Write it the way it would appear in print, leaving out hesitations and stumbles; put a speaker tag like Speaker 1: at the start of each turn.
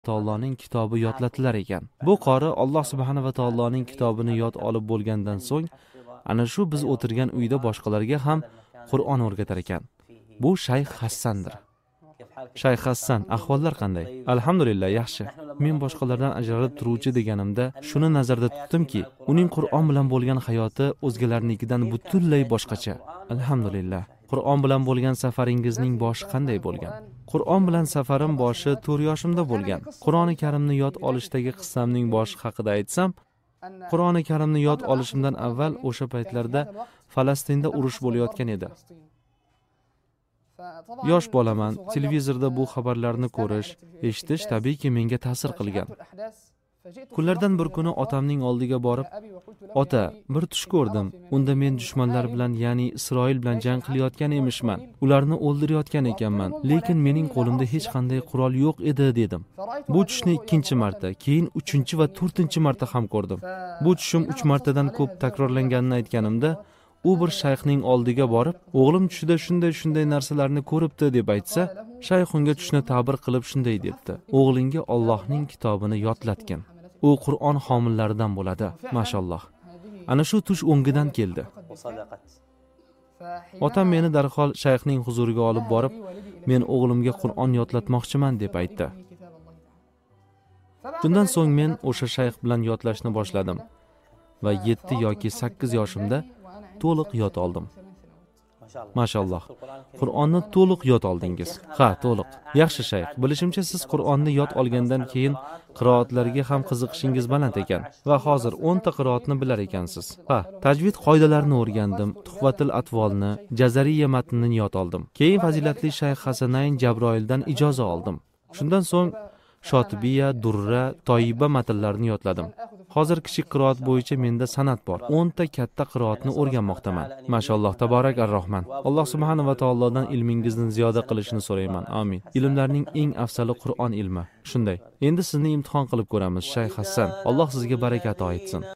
Speaker 1: taoloning kitobi yodlatilar ekan. Bu qori Alloh subhanahu va taoloning kitobini yod olib bo'lgandan so'ng ana shu biz o'tirgan uyda boshqalarga ham Qur'on o'rgatar ekan. Bu Shayx Hassandir. Shayx Hassan, ahvollar qanday? Alhamdulillah, yaxshi. Men boshqalardan ajralib turuvchi deganimda shuni nazarda tutdimki, uning Qur'on bilan bo'lgan hayoti o'zgalarnikidan butunlay boshqacha. Alhamdulillah. Qur'on bilan bo'lgan safaringizning boshi qanday bo'lgan? Qur'on bilan safarim boshi 4 yoshimda bo'lgan. Qur'oni Karimni yod olishdagi qissamning boshi haqida aytsam, Qur'oni Karimni yod olishimdan avval o'sha paytlarda Falastinda urush bo'layotgan edi. Yosh bolaman, televizorda bu xabarlarni ko'rish, eshitish tabiiyki menga ta'sir qilgan. Kunlardan bir kuni otamning oldiga borib, "Ota, bir tush ko'rdim. Unda men dushmanlar bilan, ya'ni Isroil bilan jang qilayotgan emishman. Ularni o'ldirayotgan ekanman, lekin mening qo'limda hech qanday qurol yo'q edi" dedim. Bu tushni 2-chi marta, keyin 3-chi va 4-chi marta ham ko'rdim. Bu tushim 3 martadan ko'p takrorlanganini aytganimda, u bir shayxning oldiga borib, "O'g'lim tushida shunday narsalarni ko'ribdi" deb aytsa, shayx unga tushni ta'bir qilib shunday debdi: "O'g'lingga Allohning kitobini yodlatgin. U Qur'on homillaridan bo'ladi, mashalloh." Ana shu tush o'ngidan keldi. Otam meni darhol shayxning huzuriga olib borib, "Men o'g'limga Qur'on yodlatmoqchiman" deb aytdi. Shundan so'ng men o'sha shayx bilan yodlashni boshladim va 7 yoki 8 yoshimda to'liq yod oldim. Mashalloh. Qur'onni to'liq yod oldingiz. Ha, to'liq. Yaxshi shayx. Bilishimcha siz Qur'onni yod olgandan keyin qiroatlarga ham qiziqishingiz baland ekan va hozir 10 ta qiroatni bilar ekansiz. Ha, tajvid qoidalarini o'rgandim, Tuhfatul Atvolni, Jazariya matnini yod oldim. Keyin fazilatli shayx Hasanayn Jabroildan ijoza oldim. Shundan so'ng Shotibiya, Durra, Toyiba matnlarini yodladim. Hozir kichik qiroat bo'yicha menda san'at bor. 10 ta katta qiroatni o'rganmoqdaman. Mashalloh, taborak ar-Rahman. Alloh subhanahu va taolodan ilmingizni ziyoda qilishini so'rayman. Amin. Ilmlarning eng afzali Qur'on ilmi. Shunday. Endi sizni imtihon qilib ko'ramiz, Shayx Hassan. Alloh sizga baraka ato etsin.